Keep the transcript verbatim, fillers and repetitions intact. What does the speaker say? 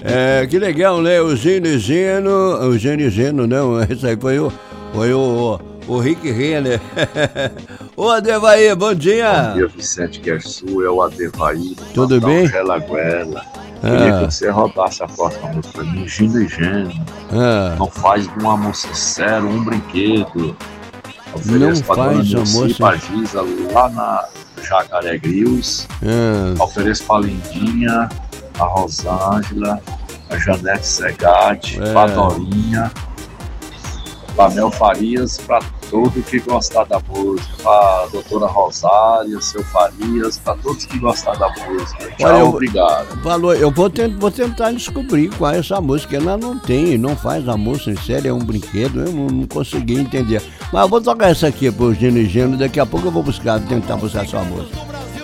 É, que legal, né? O Gênio Geno, o Gênio Geno, não, esse aí foi o, foi o, o, o Rick Renner. Ô, Adevair, bom dia. Bom dia, Vicente Guerçu, é o Adevair. Tudo bem? Gelaguela. Ah. Queria que você rodasse a próxima música pra mim, Gino e Geno. Ah. Não faz de um amor sincero um brinquedo. Não faz amor sincero. Giza, lá na Jacaré Grills. Ah. Ofereço pra Lindinha, a Rosângela, a Janete Segatti, É. pra Dorinha, pra Mel Farias, pra todo que gostar da música, pra doutora Rosária, seu Farias, pra todos que gostar da música. Tchau, Olha, eu, obrigado. Falou, eu vou, tent, vou tentar descobrir qual é essa música. Ela não tem, não faz amor sincero, é um brinquedo, eu não, não consegui entender. Mas eu vou tocar essa aqui pro Gênio e Gênio, daqui a pouco eu vou buscar, tentar buscar essa música.